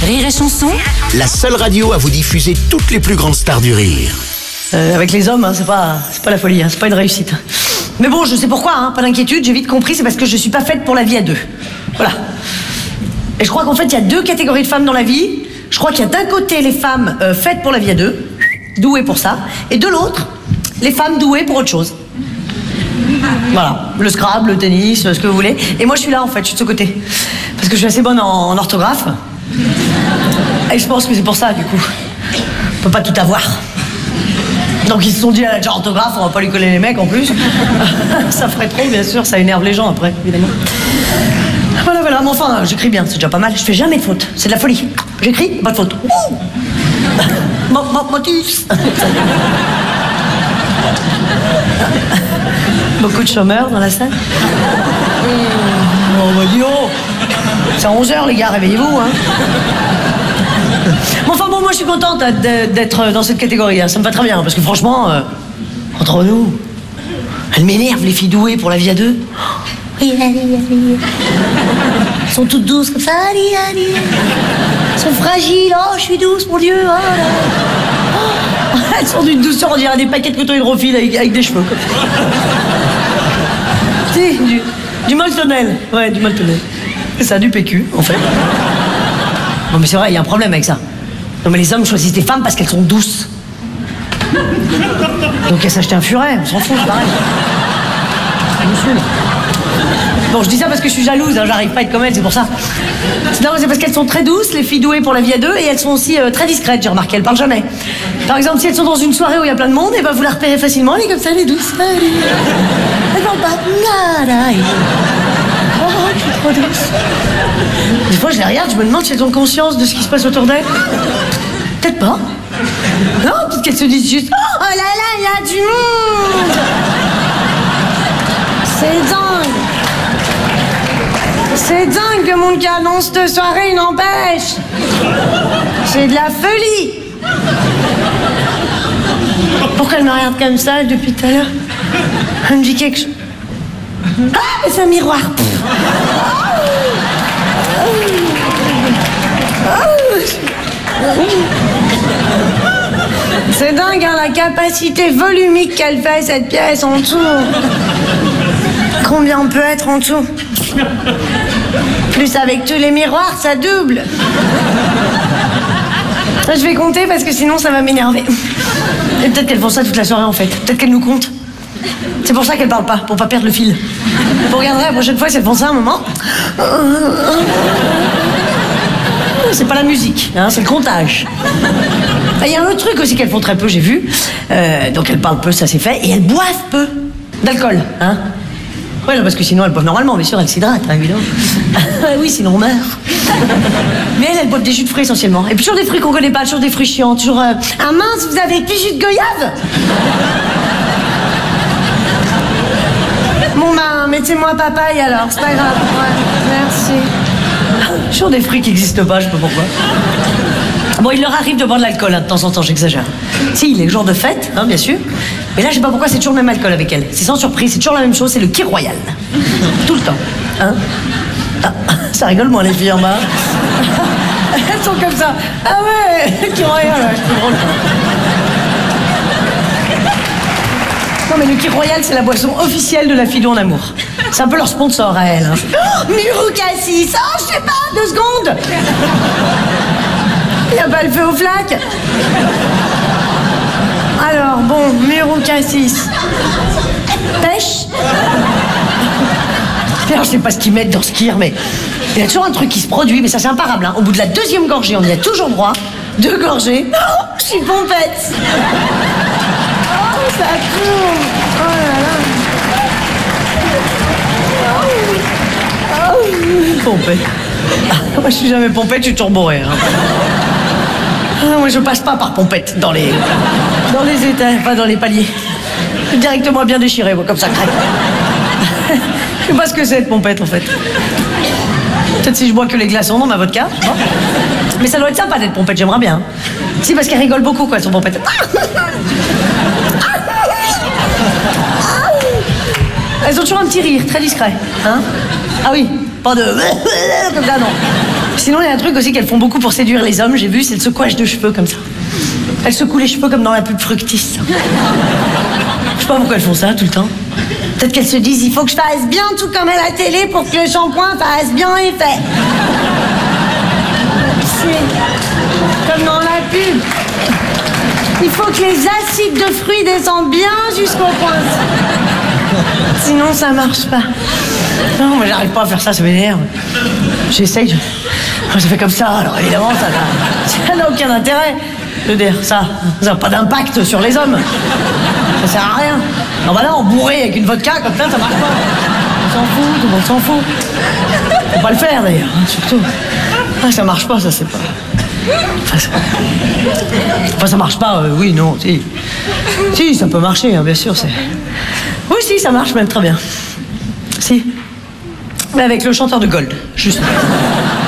Rire et Chanson, La seule radio à vous diffuser toutes les plus grandes stars du rire. Avec les hommes, hein, c'est pas la folie, hein, c'est pas une réussite. Mais bon, je sais pourquoi, hein, pas d'inquiétude, j'ai vite compris, c'est parce que je suis pas faite pour la vie à deux. Voilà. Et je crois qu'en fait, il y a deux catégories de femmes dans la vie. Je crois qu'il y a d'un côté les femmes faites pour la vie à deux, douées pour ça, et de l'autre, les femmes douées pour autre chose. Voilà, le Scrabble, le tennis, ce que vous voulez. Et moi, je suis là, en fait, je suis de ce côté. Parce que je suis assez bonne en orthographe. Et je pense que c'est pour ça, du coup. On peut pas tout avoir. Donc ils se sont dit, elle a déjà orthographe, on va pas lui coller les mecs en plus. Ça ferait trop, bien sûr, ça énerve les gens après, évidemment. Voilà, mais enfin, j'écris bien, c'est déjà pas mal. Je fais jamais de faute, c'est de la folie. J'écris, pas de faute. Motus. Beaucoup de chômeurs dans la salle. Oh, bah dis oh. C'est à 11h, les gars, réveillez-vous, hein. Bon, enfin bon, moi je suis contente d'être dans cette catégorie, hein. Ça me va très bien, parce que franchement, entre nous, elles m'énervent, les filles douées pour la vie à deux. Elles sont toutes douces comme ça, elles sont fragiles, oh je suis douce, mon Dieu, oh, elles sont d'une douceur, on dirait des paquets de coton hydrophile avec des cheveux, comme ça. Si, du moltonnel, ouais, du moltonnel. C'est ça, du PQ, en fait. Non mais c'est vrai, il y a un problème avec ça. Non mais les hommes choisissent des femmes parce qu'elles sont douces. Donc elles s'achètent un furet, on s'en fout, c'est pareil. Bon, je dis ça parce que je suis jalouse, hein, j'arrive pas à être comme elles, c'est pour ça. Non, c'est parce qu'elles sont très douces, les filles douées pour la vie à deux, et elles sont aussi très discrètes, j'ai remarqué, elles parlent jamais. Par exemple, si elles sont dans une soirée où il y a plein de monde, et ben vous la repérez facilement, elle est comme ça, elle est douce. Elle parle pas. Oh, je suis trop douce. Des fois, je les regarde, je me demande si elles ont conscience de ce qui se passe autour d'elles. Peut-être pas. Non, peut-être qu'elles se disent juste oh là là, il y a du monde. C'est dingue. C'est dingue le monde qui annonce de soirée, n'empêche. C'est de la folie. Pourquoi elle me regarde comme ça depuis tout à l'heure? Elle me dit quelque chose. Ah, mais c'est un miroir. C'est dingue, hein, la capacité volumique qu'elle fait, cette pièce, en dessous. Combien on peut être en dessous? Plus avec tous les miroirs, ça double. Je vais compter parce que sinon ça va m'énerver. Et peut-être qu'elles font ça toute la soirée en fait. Peut-être qu'elles nous comptent. C'est pour ça qu'elles parlent pas, pour pas perdre le fil. Vous regarderez la prochaine fois si elles font ça un moment. C'est pas la musique, hein, c'est le comptage. Il y a un autre truc aussi qu'elles font très peu, j'ai vu. Donc elles parlent peu, ça c'est fait. Et elles boivent peu d'alcool, hein. Ouais, non, parce que sinon elles boivent normalement, bien sûr, elles s'hydratent, hein, évidemment. Oui, sinon on meurt. Mais elles boivent des jus de fruits essentiellement. Et puis toujours des fruits qu'on connaît pas, toujours des fruits chiants, toujours... Ah mince, vous avez du jus de goyave? Bon ben, mettez-moi papaye alors, c'est pas grave. Ouais, merci. Toujours des fruits qui n'existent pas, je sais pas pourquoi. Bon, il leur arrive de boire de l'alcool, hein, de temps en temps, j'exagère. Si, il est le jour de fête, hein, bien sûr. Mais là, je sais pas pourquoi, c'est toujours le même alcool avec elle. C'est sans surprise, c'est toujours la même chose, c'est le Kir Royal. Tout le temps. Hein? Ah, ça rigole moins, les filles en bas. Elles sont comme ça. Ah ouais, Kir Royal, ouais, c'est drôle. Non, mais le Kir Royal, c'est la boisson officielle de la Filou en amour. C'est un peu leur sponsor à elle. Hein. Oh, Murou Cassis, oh, je sais pas, 2 secondes. Il n'y a pas le feu au flac. Alors, bon, Murou Cassis. Pêche. Alors, je sais pas ce qu'ils mettent dans ce kir, mais il y a toujours un truc qui se produit, mais ça c'est imparable. Hein. Au bout de la 2e gorgée, on y a toujours droit. 2 gorgées. Oh, je suis pompette. Oh, ça tourne. Oh là là. Oh, pompette. Moi, je suis jamais pompette, je suis turborée. Hein. Moi, je passe pas par pompette dans les étages, pas dans les paliers. Directement bien déchiré, moi, comme ça crève. Je sais pas ce que c'est de pompette, en fait. Peut-être si je bois que les glaçons dans ma vodka. Bon. Mais ça doit être sympa d'être pompette, j'aimerais bien. Si, parce qu'elles rigolent beaucoup, quoi, elles sont pompettes. Elles ont toujours un petit rire, très discret. Hein? Ah oui, pas de... comme ça, non. Sinon, il y a un truc aussi qu'elles font beaucoup pour séduire les hommes, j'ai vu, c'est le secouage de cheveux comme ça. Elles secouent les cheveux comme dans la pub Fructis. Je sais pas pourquoi elles font ça tout le temps. Peut-être qu'elles se disent, il faut que je fasse bien tout comme à la télé pour que le shampoing fasse bien effet. C'est comme dans la pub. Il faut que les acides de fruits descendent bien jusqu'au pointe. Sinon, ça marche pas. Non, mais j'arrive pas à faire ça m'énerve. J'essaye, je fais comme ça, alors évidemment, ça n'a aucun intérêt. Je veux dire, ça n'a pas d'impact sur les hommes. Ça sert à rien. Non, bah là, on bourré avec une vodka, comme ça marche pas. On s'en fout, tout le monde s'en fout. Faut pas le faire, d'ailleurs, hein, surtout. Ah, ça marche pas, ça, c'est pas... Enfin, ça marche pas, oui, non, si. Si, ça peut marcher, hein, bien sûr, c'est... Oui, si, ça marche même très bien. Si. Mais avec le chanteur de Gold, juste.